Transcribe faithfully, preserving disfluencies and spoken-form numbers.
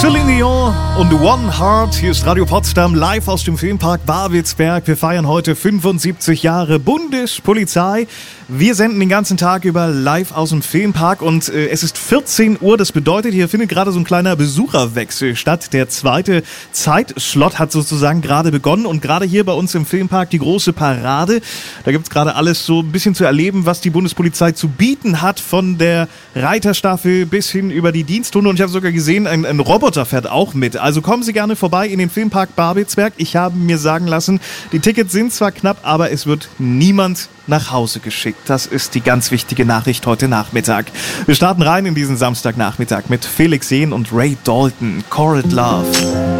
Celine Dion und One Heart. Hier ist Radio Potsdam live aus dem Filmpark Babelsberg. Wir feiern heute fünfundsiebzig Jahre Bundespolizei. Wir senden den ganzen Tag über live aus dem Filmpark und äh, es ist vierzehn Uhr. Das bedeutet, hier findet gerade so ein kleiner Besucherwechsel statt. Der zweite Zeitslot hat sozusagen gerade begonnen und gerade hier bei uns im Filmpark die große Parade. Da gibt es gerade alles so ein bisschen zu erleben, was die Bundespolizei zu bieten hat, von der Reiterstaffel bis hin über die Diensthunde. Und ich habe sogar gesehen, ein, ein Roboter fährt auch mit. Also kommen Sie gerne vorbei in den Filmpark Babelsberg. Ich habe mir sagen lassen, die Tickets sind zwar knapp, aber es wird niemand nach Hause geschickt. Das ist die ganz wichtige Nachricht heute Nachmittag. Wir starten rein in diesen Samstagnachmittag mit Felix Jähn und Ray Dalton, Chorus Love.